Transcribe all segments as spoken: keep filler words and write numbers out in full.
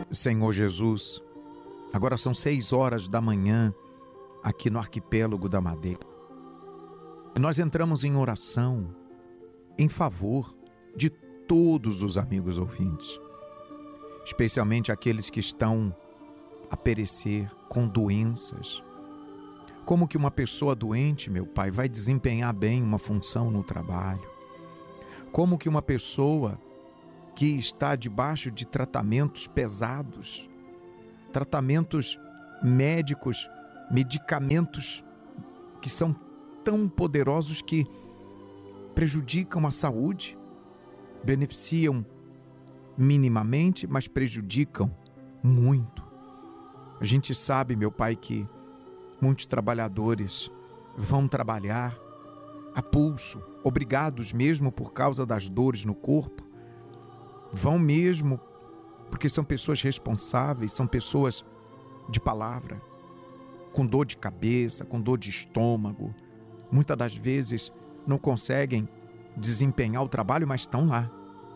Senhor Jesus, agora são seis horas da manhã aqui no arquipélago da Madeira. Nós entramos em oração em favor de todos os amigos ouvintes, especialmente aqueles que estão a perecer com doenças. Como que uma pessoa doente, meu Pai, vai desempenhar bem uma função no trabalho? Como que uma pessoa que está debaixo de tratamentos pesados, tratamentos médicos, medicamentos que são tão poderosos que prejudicam a saúde, beneficiam minimamente, mas prejudicam muito. A gente sabe, meu Pai, que muitos trabalhadores vão trabalhar a pulso, obrigados mesmo por causa das dores no corpo, vão mesmo porque são pessoas responsáveis, são pessoas de palavra, com dor de cabeça, com dor de estômago, muitas das vezes não conseguem desempenhar o trabalho, mas estão lá.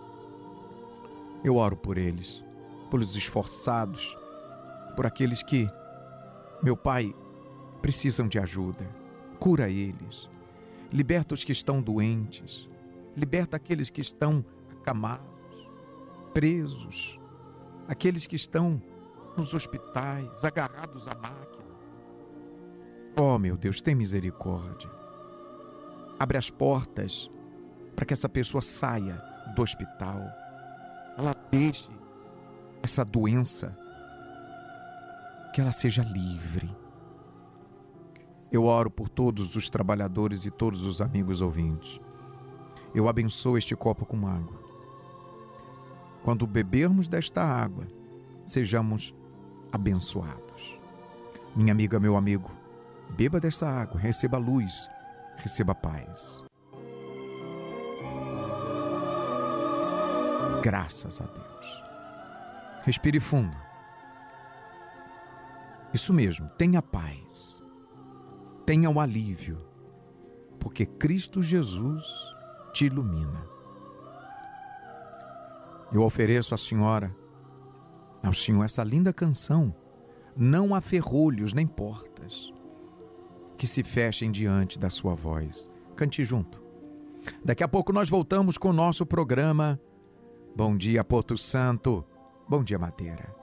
Eu oro por eles, pelos esforçados, por aqueles que, meu Pai, precisam de ajuda. Cura eles, liberta os que estão doentes, liberta aqueles que estão acamados, presos, aqueles que estão nos hospitais, agarrados à máquina. Oh, meu Deus, tem misericórdia. Abre as portas para que essa pessoa saia do hospital, ela deixe essa doença, que ela seja livre. Eu oro por todos os trabalhadores e todos os amigos ouvintes. Eu abençoo este copo com água. Quando bebermos desta água, sejamos abençoados. Minha amiga, meu amigo, beba dessa água, receba luz, receba paz. Graças a Deus. Respire fundo. Isso mesmo, tenha paz. Tenha o alívio, porque Cristo Jesus te ilumina. Eu ofereço à senhora, ao senhor, essa linda canção. Não há ferrolhos nem portas que se fechem diante da sua voz. Cante junto. Daqui a pouco nós voltamos com o nosso programa Bom Dia Porto Santo, Bom Dia Madeira.